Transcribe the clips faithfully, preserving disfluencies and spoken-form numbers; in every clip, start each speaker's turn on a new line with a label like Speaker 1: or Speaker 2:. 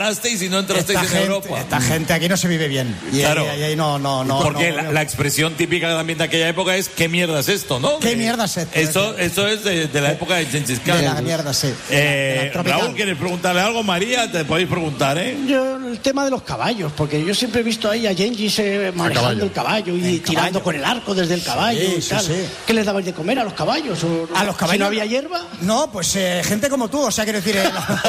Speaker 1: y si no entrasteis
Speaker 2: esta
Speaker 1: en
Speaker 2: gente,
Speaker 1: Europa.
Speaker 2: Esta gente aquí no se vive bien. Y
Speaker 1: claro.
Speaker 2: ahí, ahí no, no, no.
Speaker 1: Porque
Speaker 2: no,
Speaker 1: la,
Speaker 2: no.
Speaker 1: la expresión típica también de aquella época es ¿qué mierda es esto, no?
Speaker 2: ¿Qué
Speaker 1: de,
Speaker 2: mierda es esto?
Speaker 1: Eso, eso es de, de la época de Gengis Khan.
Speaker 2: De la mierda, sí.
Speaker 1: Eh,
Speaker 2: De la- de la
Speaker 1: Raúl, ¿quieres preguntarle algo? María, te podéis preguntar, ¿eh?
Speaker 3: Yo, el tema de los caballos, porque yo siempre he visto ahí a Gengis eh, manejando
Speaker 4: caballo.
Speaker 3: el caballo y
Speaker 2: El
Speaker 3: tirando
Speaker 2: caballo.
Speaker 3: con el arco desde el caballo
Speaker 2: Sí,
Speaker 3: y
Speaker 2: sí,
Speaker 3: tal.
Speaker 2: sí.
Speaker 3: ¿Qué les dabais de comer a los caballos? ¿O,
Speaker 2: A los caballos.
Speaker 3: Si no había hierba.
Speaker 2: No, pues eh, gente como tú, o sea, quiero decir. Eh,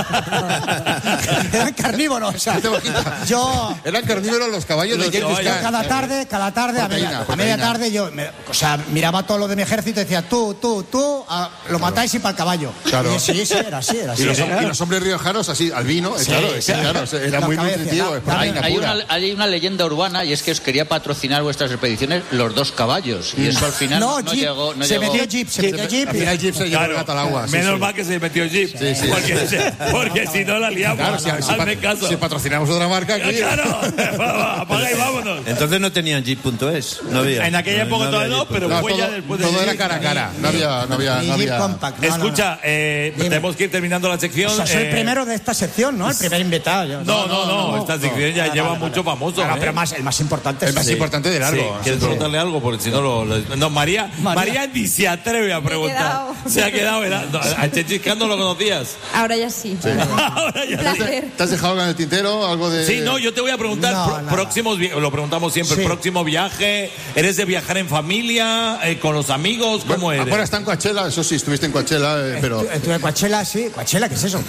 Speaker 2: eran carnívoros, o sea. Yo.
Speaker 4: Eran carnívoros los caballos
Speaker 1: Los
Speaker 4: de Gengis
Speaker 1: caballos.
Speaker 4: Khan.
Speaker 2: Cada tarde, cada tarde, a,
Speaker 4: Proteína,
Speaker 2: media, a
Speaker 4: proteína.
Speaker 2: media tarde, yo, me- o sea, miraba todo lo de mi ejército y decía, tú, tú, tú, a- lo matáis y para el caballo.
Speaker 4: Claro.
Speaker 2: Y sí, sí, era así, era así.
Speaker 4: Y los,
Speaker 2: Era-
Speaker 4: y los hombres riojanos así, al vino, eh, claro,
Speaker 2: sí.
Speaker 4: eh, claro, era
Speaker 2: Los
Speaker 4: muy
Speaker 2: cabezas,
Speaker 4: nutritivo,
Speaker 2: da-
Speaker 4: es proteína
Speaker 5: Hay
Speaker 4: pura.
Speaker 5: una, hay una leyenda urbana y es que os quería patrocinar vuestras expediciones los dos caballos y eso al final no,
Speaker 2: no, Jeep,
Speaker 5: llegó. No
Speaker 2: se
Speaker 5: llegó.
Speaker 2: metió Jeep, se metió Jeep.
Speaker 4: Al final Jeep se llevó el
Speaker 1: Claro,
Speaker 4: gato al agua. sí,
Speaker 1: menos
Speaker 4: sí.
Speaker 1: mal que se metió Jeep.
Speaker 4: Sí, sí.
Speaker 1: Porque, se- porque si no la liamos.
Speaker 4: Claro, si, si
Speaker 1: Hazme
Speaker 4: pat-
Speaker 1: caso.
Speaker 4: si patrocinamos otra marca aquí.
Speaker 1: Claro, apaga y vámonos.
Speaker 6: Entonces no tenían jeep punto es, no había.
Speaker 1: En aquella época todavía no, pero
Speaker 4: No,
Speaker 1: fue ya
Speaker 4: todo,
Speaker 1: después de
Speaker 4: todo era
Speaker 1: Jeep.
Speaker 4: cara a cara. No había, no había,
Speaker 2: Y
Speaker 4: no
Speaker 2: Jeep
Speaker 4: había.
Speaker 2: Compact. No, no, no.
Speaker 1: Escucha, eh,
Speaker 2: Dime.
Speaker 1: tenemos que ir terminando la sección.
Speaker 2: O sea, soy
Speaker 1: eh,
Speaker 2: el primero de esta sección, ¿no? El primer invitado. Yo-
Speaker 1: No, no, no, esta sección ya
Speaker 2: Vale,
Speaker 1: lleva
Speaker 2: vale,
Speaker 1: mucho
Speaker 2: vale.
Speaker 1: famoso.
Speaker 2: Claro,
Speaker 1: ¿eh?
Speaker 2: pero más, el más importante
Speaker 4: El
Speaker 2: es
Speaker 4: más
Speaker 2: sí.
Speaker 4: importante de
Speaker 1: Sí,
Speaker 4: largo.
Speaker 1: ¿quieres
Speaker 4: sí.
Speaker 1: preguntarle algo? Porque si no lo... lo- No, María, María,
Speaker 2: María.
Speaker 1: ni se atreve a preguntar.
Speaker 7: quedado.
Speaker 1: Se ha quedado... ¿verdad? No, a Gengis Khan no lo conocías.
Speaker 7: Ahora ya sí.
Speaker 1: Ahora ya
Speaker 7: Un placer.
Speaker 4: ¿Te has dejado algo en el tintero? ¿Algo de...?
Speaker 1: Sí, no, yo te voy a preguntar,
Speaker 2: No,
Speaker 1: pro-
Speaker 2: nada.
Speaker 1: próximos, vi- lo preguntamos siempre,
Speaker 2: Sí.
Speaker 1: próximo viaje, ¿eres de viajar en familia, eh, con los amigos, cómo
Speaker 4: Bueno,
Speaker 1: eres?
Speaker 4: ahora está en Coachella, eso sí, estuviste en Coachella, eh, pero...
Speaker 2: Estu- Estuve en Coachella, sí. Coachella, ¿qué es eso?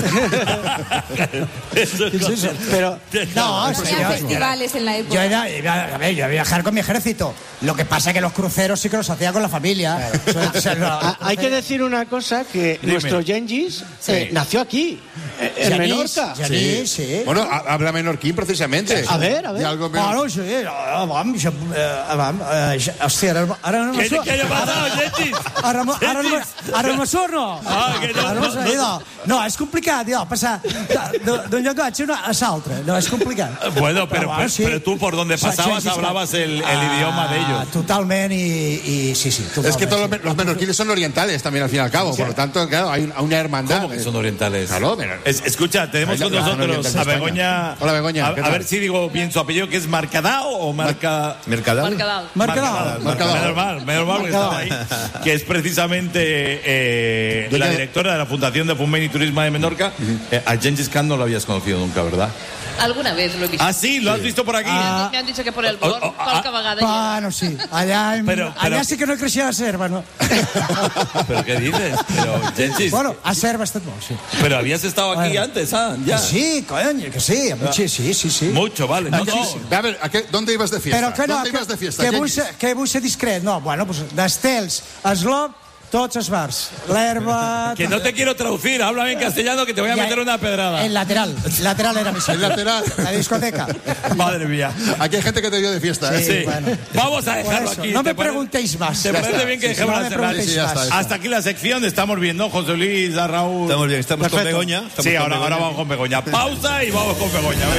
Speaker 1: Eso es
Speaker 2: ¿Qué es eso?
Speaker 3: Pero
Speaker 2: No, sí,
Speaker 7: Había
Speaker 2: yo-
Speaker 7: festivales en la
Speaker 2: Yo
Speaker 7: época.
Speaker 2: iba, iba- a ver, yo iba a viajar con mi ejército. Lo que pasa es que los cruceros sí que los hacía con la familia. O sea, los
Speaker 3: a- hay que decir una cosa, que
Speaker 1: Dime.
Speaker 3: nuestro Gengis eh, nació aquí, eh, en
Speaker 2: Yanis,
Speaker 3: Menorca.
Speaker 2: Yanis, sí.
Speaker 4: Bueno, ha- habla menorquín precisamente.
Speaker 3: A ver, a ver.
Speaker 4: De algo menor-
Speaker 2: Bueno, sí, ah, vam, jo, eh, vam, eh, ja- hòstia, ara, ara no
Speaker 1: ¿Qué,
Speaker 2: me
Speaker 1: ¿Qué haya pasado, Gengis?
Speaker 2: Ara, me- ara, no me- ara no me surt, no?
Speaker 1: Ah, que no.
Speaker 2: Ara me surt, idò. No, és complicat, idò, passar de- de- d'un lloc a una- a l'altre. No, és complicat.
Speaker 1: Bueno, pero,
Speaker 2: bueno,
Speaker 1: pero,
Speaker 2: sí.
Speaker 1: pero tú por donde
Speaker 2: O sea,
Speaker 1: pasabas
Speaker 2: sí, sí, sí.
Speaker 1: hablabas el, el
Speaker 2: Ah,
Speaker 1: idioma de ellos.
Speaker 2: Totalment i, i sí, sí.
Speaker 4: Es
Speaker 2: Totalment,
Speaker 4: que todos los,
Speaker 2: sí.
Speaker 4: men- los menorquines son orientales también, al fin y al cabo. Por lo tanto, claro, hay un- una hermandad.
Speaker 1: ¿Cómo que son orientales?
Speaker 4: Claro, pero-
Speaker 1: Es- escucha, tenemos
Speaker 4: Ahí
Speaker 1: con
Speaker 4: la- la-
Speaker 1: nosotros
Speaker 4: orientales
Speaker 1: a
Speaker 4: de España.
Speaker 1: Begoña.
Speaker 4: Hola, Begoña,
Speaker 1: A,
Speaker 4: ¿qué
Speaker 1: a
Speaker 4: tal?
Speaker 1: ver si digo bien su apellido, que es Marcadao o Marca.
Speaker 6: Mercadal.
Speaker 7: Marcadal.
Speaker 2: Marcadal.
Speaker 4: Marcadao.
Speaker 1: Menos mal, menos mal que estaba ahí. Que es precisamente eh, la directora de la Fundación de Foment y Turismo de Menorca. Eh, a Gengis Khan no lo habías conocido nunca, ¿verdad?
Speaker 7: Alguna vez lo he visto.
Speaker 1: Ah, sí, lo has visto por aquí.
Speaker 7: Me han- Me han dicho que por el bord,
Speaker 1: Oh, oh, ah,
Speaker 7: qualque vegada hi era.
Speaker 2: Bueno, sí. Allà, en-
Speaker 1: Pero-
Speaker 2: allà
Speaker 1: pero-
Speaker 2: sí que no creixia la serva, no?
Speaker 1: ¿Pero qué dices? Pero, Gengis,
Speaker 2: Bueno, a serva ha estat molt, sí.
Speaker 1: pero habías estado aquí
Speaker 2: Bueno.
Speaker 1: antes, ¿ah? Ya.
Speaker 2: Sí, coño, que sí, sí, sí, sí, sí.
Speaker 1: Mucho, vale. No, no.
Speaker 4: A ver, ¿a qué- ¿dónde ibas de fiesta?
Speaker 2: Però que no,
Speaker 4: ¿Dónde
Speaker 2: que,
Speaker 4: ibas de fiesta?
Speaker 2: que, vull
Speaker 4: Gengis?
Speaker 2: ser, que vull ser discret. No, bueno, pues, d'estels, eslop, tots els bars. L'herba...
Speaker 1: Que no te quiero traducir, háblame en castellano que te voy a
Speaker 2: Ya,
Speaker 1: meter una pedrada.
Speaker 2: El lateral, lateral era mi sitio.
Speaker 4: El lateral.
Speaker 2: La discoteca.
Speaker 1: Madre mía.
Speaker 4: Aquí hay gente que te vio de fiesta, ¿eh?
Speaker 1: Sí.
Speaker 2: bueno.
Speaker 1: Vamos a
Speaker 2: Por
Speaker 1: dejarlo
Speaker 2: eso,
Speaker 1: aquí.
Speaker 2: no
Speaker 1: ¿Te
Speaker 2: me
Speaker 1: parece-
Speaker 2: preguntéis más.
Speaker 1: ¿Te
Speaker 2: Ya
Speaker 1: parece
Speaker 2: está.
Speaker 1: bien que
Speaker 2: Sí, sí,
Speaker 1: dejemos
Speaker 2: no
Speaker 1: la
Speaker 2: me
Speaker 1: cerrar?
Speaker 2: preguntéis
Speaker 4: Sí, ya
Speaker 2: más.
Speaker 4: está.
Speaker 1: Hasta aquí la sección, estamos viendo José Luis, a Raúl.
Speaker 6: Estamos bien, estamos con
Speaker 2: Perfecto.
Speaker 6: Begoña. estamos
Speaker 1: Sí,
Speaker 6: con
Speaker 1: ahora,
Speaker 6: Begoña.
Speaker 1: ahora vamos con Begoña. Pausa y vamos con Begoña.